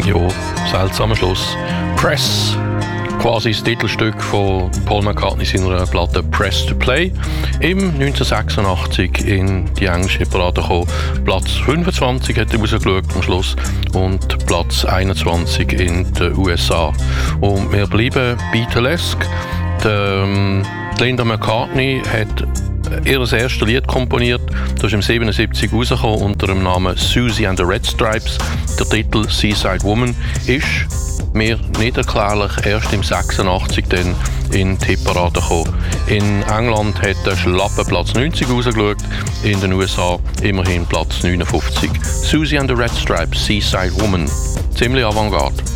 Ja, seltsamer Schluss. Press, quasi das Titelstück von Paul McCartney seiner Platte Press to Play, im 1986 in die englische Parade gekommen. Platz 25 hat er rausgeschaut am Schluss und Platz 21 in den USA. Und wir bleiben Beatlesque. Linda McCartney hat ihr erstes Lied komponiert, das ist im 1977 rausgekommen unter dem Namen Susie and the Red Stripes. Der Titel Seaside Woman ist mir nicht erklärlich erst im 86 dann in die Hitparade gekommen. In England hat der schlappe Platz 90 rausgeschaut, in den USA immerhin Platz 59. Susie and the Red Stripes, Seaside Woman. Ziemlich Avantgarde.